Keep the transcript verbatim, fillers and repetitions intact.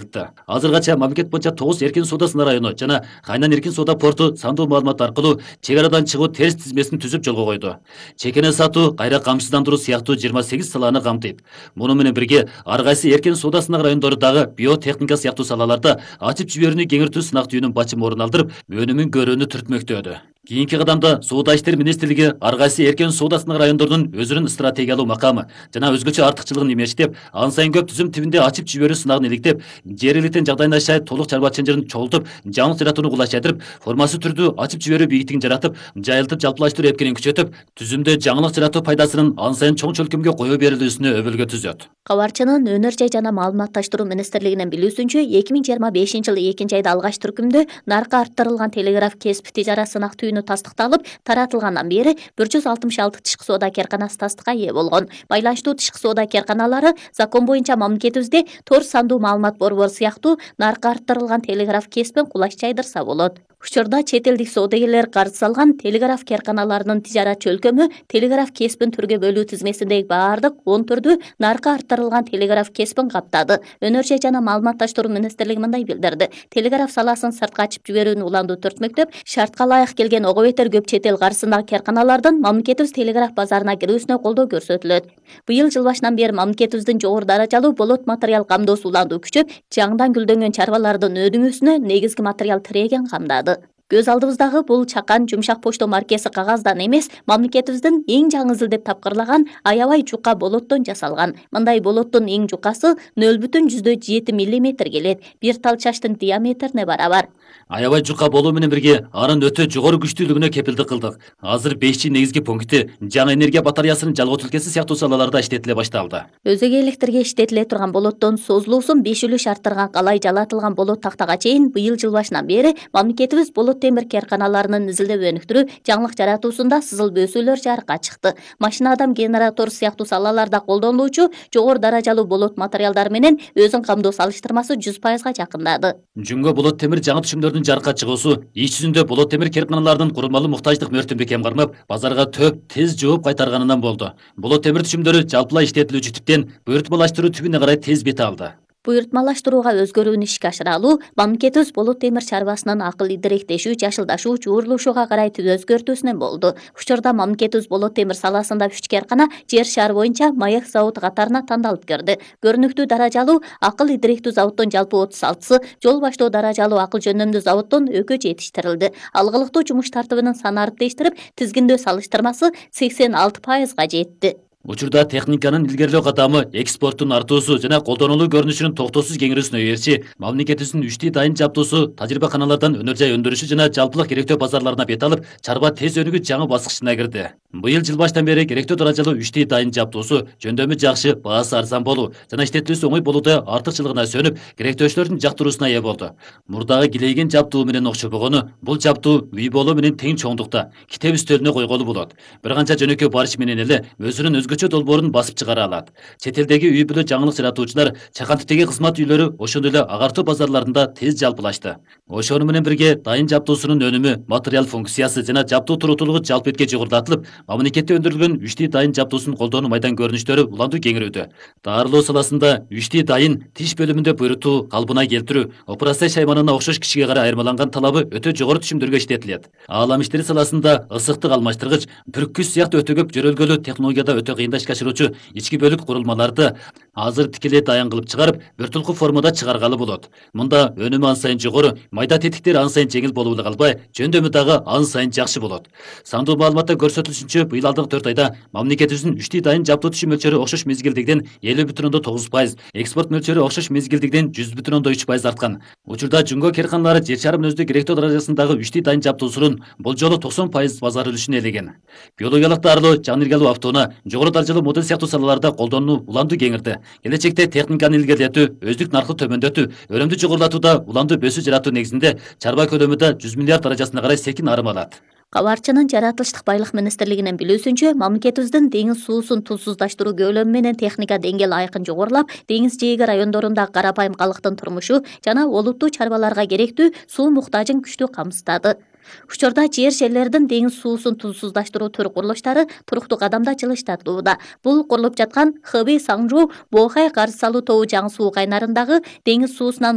айтты. Азыргача мамлекет боюнча тогуз эркин соода сынаа району жана Кайнан эркин соода порту сандуу маалымат аркылуу чек арадан чыгуу терс тизмесин түзүп жолго койду. Чекене сатуу, кайра камсыздандыруу сыяктуу жыйырма сегиз саланы камтыйт. Муну менен бирге ар кайсы эркин соода сынак райондору дагы биотехника сыяктуу салаларда ачып жиберүүнү кеңиртүү сынак түйүнүн бачымы орун алдырып, өнүмүн көрүүнү түртмөктөдү. Кийинки кадамда Соода иштери министрлиги ар кайсы эркин соода сынак райондордун өзүнүн стратегиялуу макамы жана өзгөчө артыкчылыгын эмештеп, ан сайын көп түзүм тибинде ачып жиберүү сынагын иликтеп, жергиликтин жагдайына шай толук чарба чынжырын чогултуп, жаңылык жаратууну кулайчатырып, формасы түрдүү ачып жиберүү бийиктигин жаратып, жайылтып жалпылаштыруу эпкенин күчөтүп, түзүмдө жаңылык жаратуу пайдасынын ан сайын чоң чөлкөмгө кое берилүүсүнө өбөлгө түзөт. Кабарчынын өнөр жай жана маалыматташтыруу министрлигинин билүүсүнчө, эки миң жыйырма бешинчи жылы экинчи айда алгач түркүмдө наркы арттырылган телеграф кесип тижара сынак түйүнү тастыкталып, таратылгандан бери бир жүз алтымыш алты тышкы соода карканасы тастыкка ээ болгон. Байланыштуу тышкы соода карканалары закон боюнча мамлекетибизде тор сандуу маалымат борбору сыяктуу наркы арттырылган телеграф кесипин кулаш жайдырса болот. Учурда чет элдик соодагерлер карыз салган телеграф карканаларынын тижара чөлкөмү телеграф кесипин түргө бөлүү тизмесиндеги баардык он түрдүү наркы арттырылган телеграф кесипин каптады. Өнөр жай жана маалыматташтыруу министрлиги мындай билдирди. Телеграф саласын сыртка ачып жиберүүнү уланду түртмөктөп, шартка ылайык келген ого бетер көп чет эл каржысындагы карканалардын мамлекетибиз телеграф базарына кирүүсүнө колдоо көрсөтүлөт. Быйыл жыл башынан бери мамлекетибиздин жогору даражалуу болот материал камдоосу уланду күчөп, жаңыдан гүлдөнгөн чарбалардын өдүңүүсүнө негизги материал тиреген камдады. Көз алдыбыздагы бул чакан жумшак почто маркеси кагаздан эмес, мамлекетибиздин эң жаңы изилдеп тапкырлаган аябай жука болоттон жасалган. Мындай болоттун эң жукасы нөл бүтүн жүздөн жети миллиметр келет. Бир тал чачтын диаметрине барабар. Аябай жука болуу менен бирге анын өтө жогору күчтүүлүгүнө кепилдик кылдык. Азыр беш джи негизги пункти жаңы энергия батареясынын жалгоо тилкеси сыяктуу салаларда иштетиле башталды. Өзөк электрге иштетиле турган болоттон созулуусун беш үлүш арттырган калай жалатылган болот тактага чейин быйыл жыл башынан бери мамлекетибиз болот темир карканаларынын изилдеп өнүктүрүү, жаңылык жаратуусунда сызыл бөөсүүлөр жарыкка чыкты. Машина адам генератор сыяктуу салаларда колдонулуучу жогору даражалуу болот материалдары менен өзүн камдоо салыштырмасы жүз пайызга жакындады. Жүнгө болот темир жаңы түшүмдөрдүн жарыкка чыгуусу ич жүзүндө болот темир карканаларынын курулмалуу муктаждык мөөртүн бекем кармап, базарга төп тез жооп кайтарганынан болду. Болот темир түшүмдөрү жалпылай иштетилүүчү типтен буйртмалаштыруу түбүнө карай тез бет алды. Буйртмалаштырууга өзгөрүүнү ишке ашыра алуу мамлекетибиз болот темир чарбасынын акыл идиректешүү, жашылдашуу, жуурулушууга карай өзгөртүүсүнөн болду. Учурда мамлекетибиз болот темир саласында үч каркана жер шары боюнча Маек заводу катарына тандалып кирди. Көрүнүктүү даражалуу акыл идиректүү заводдон жалпы отуз алтысы, жол баштоо даражалуу акыл жөнөмдүү заводдон экөө жетиштирилди. Алгылыктуу жумуш тартыбынын санарын тештирип, тизгиндөө салыштырмасы сексен алты пайызга жетти. Учурда техниканын илгерилөө катамы, экспорттун артуусу жана колдонулуу көрүнүшүнүн токтоосуз кеңирүүсүнө ээрчи, мамлекетибиздин үчтү дайын жабдуусу тажрыйбаканалардан өнөр жай өндүрүшү жана жалпылык керектөө базарларына бет алып, чарба тез өнүгүү жаңы баскычына кирди. Быйыл жыл баштан бери керектөө даражалуу үчтү дайын жабдуусу, жөндөмү жакшы, баасы арзан болуу жана иштетилүүсү оңой болууда артыкчылыгына сөнүп, керектөөчүлөрдүн жактыруусуна ээ болду. Мурдагы килейген жабдуу менен окшобогону, бул жабдуу үй болуу менен тең чоңдукта, китеп үстөлүнө койголу болот. Бир канча жөнөкөй барыш менен эле өзүнүн өзгөчө долбоорун басып чыгара алат. Чет элдеги үй бүлө жаңылык жаратуучулар, чакантиптеги кызмат үйлөрү ошондой эле агартуу базарларында тез жалпылашты. Ошону менен бирге дайын жабдуусунун өнүмү, материал функциясы жана жабдуу туруктуулугу жалпы этке жогорулатылып, мамлекетте өндүрүлгөн үчтү дайын жабдуусун колдонуу майдан көрүнүштөрү уланду кеңирүүдө. Дарылоо саласында үчтү дайын тиш бөлүмүндө буйрутуу, калыбына келтирүү, операция шайманына окшош кишиге карай айырмаланган талабы өтө жогору түшүмдөргө иштетилет. Аалам иштери саласында ысыктык алмаштыргыч, бүрккүч сыяктуу өтө көп жөрөлгөлүү технологияда өтө кыйында ишке ашыруучу ички бөлүк курулмаларды азыр тикелей дайын кылып чыгарып, бир тулку формада чыгаргалы болот. Мында өнүмү ан сайын жогору, майда тетиктер ан сайын жеңил болуп эле калбай, жөндөмү дагы ан сайын жакшы болот. Сандуу маалыматта көрсөтүлүшүнчө, быйыл алдыңкы төрт айда мамлекетибиздин үчтү дайын жабдуу түшүм мөлчөрү окшош мезгилдигиден элүү бүтүн ондон тогуз пайыз, экспорт мөлчөрү окшош мезгилдигиден жүз бүтүн ондон үч пайыз арткан. Учурда жүнгө карканалары жер шары мүнөздүү керектөө даражасындагы үчтү дайын жабдуусунун болжолу токсон пайыз базар үлүшүн ээлеген. Биологиялык дарылоо, жаңы энергиялуу автоунаа, жогору даражалуу модель сыяктуу салаларда колдонуу уланду кеңирди. Келечекте техниканы илгерилетүү, өздүк наркы төмөндөтүү, өрөмдү жогорулатууда уланду бөөсү жаратуу негизинде чарба көлөмү да жүз миллиард даражасына карай секин арым алат. Кабарчынын жаратылыштык байлык министрлигинин билүүсүнчө, мамлекетибиздин деңиз суусун тузсуздаштыруу көлөмү менен техника деңгээли айкын жогорулап, деңиз жээги райондорунда карапайым калктын турмушу жана олуттуу чарбаларга керектүү суу муктажын күчтүү камсыздады. Учурда жер шерлердин деңиз суусун тузсуздаштыруу төр курулуштары туруктуу кадамда жылыштырылууда. Бул курулуп жаткан Хэби Саңжу Бохай карыз салуу тобу жаңы суу кайнарындагы деңиз суусунан